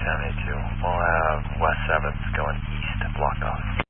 72. We'll have West 7th going east, blocked off.